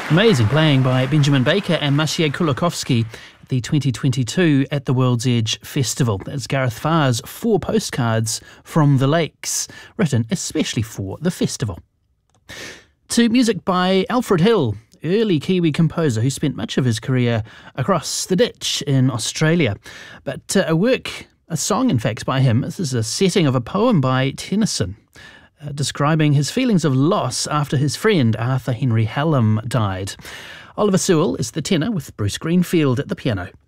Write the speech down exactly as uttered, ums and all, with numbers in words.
Amazing playing by Benjamin Baker and Maciej Kulikowski at the twenty twenty-two At the World's Edge Festival. That's Gareth Farr's Four Postcards from the Lakes, written especially for the festival. To music by Alfred Hill, early Kiwi composer who spent much of his career across the ditch in Australia. But uh, a work, a song in fact by him, this is a setting of a poem by Tennyson, Uh, describing his feelings of loss after his friend Arthur Henry Hallam died. Oliver Sewell is the tenor with Bruce Greenfield at the piano.